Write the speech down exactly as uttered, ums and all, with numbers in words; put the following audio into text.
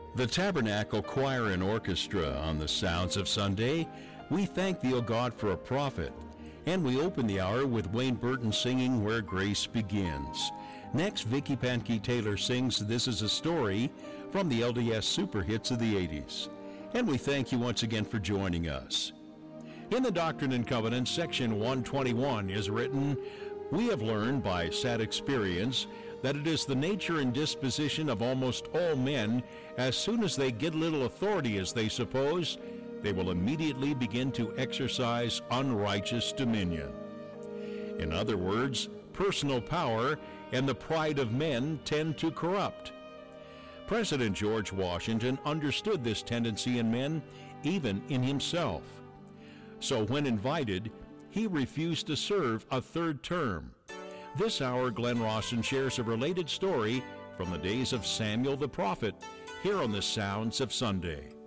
The Tabernacle Choir and Orchestra on the Sounds of Sunday. We thank thee, O God, for a prophet. And we open the hour with Wayne Burton singing Where Grace Begins. Next, Vicky Pankey Taylor sings This Is a Story from the L D S Super Hits of the eighties. And we thank you once again for joining us. In the Doctrine and Covenants, section one twenty-one is written, we have learned by sad experience that it is the nature and disposition of almost all men, as soon as they get little authority as they suppose, they will immediately begin to exercise unrighteous dominion. In other words, personal power and the pride of men tend to corrupt. President George Washington understood this tendency in men, even in himself. So when invited, he refused to serve a third term. This hour, Glenn Rawson shares a related story from the days of Samuel the prophet, here on the Sounds of Sunday.